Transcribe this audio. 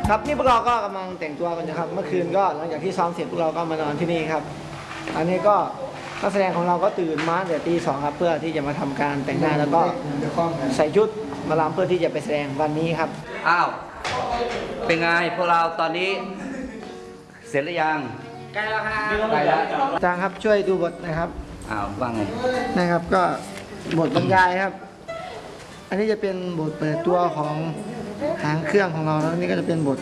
ครับนี่พวกเราก็กำลังแต่งตัวกันนะครับเมื่อคืนก็หลังจากที่ซ้อมเสร็จพวกเราก็มานอนที่นี่ครับอันนี้ก็นักแสดงของเราก็ตื่นมาแต่ตี 2ครับเพื่อที่จะมาทำการแต่งหน้าแล้วก็ใส่ชุดมาลำเพื่อที่จะไปแสดงวันนี้ครับอ้าวเป็นไงพวกเราตอนนี้เสร็จหรือยังใกล้แล้วจางครับช่วยดูบทนะครับอ้าวว่าไงนะครับก็บทบรรยายครับอันนี้จะเป็นบทเปิดตัวของหางเครื่องของเราแล้วนี่ก็จะเป็นบท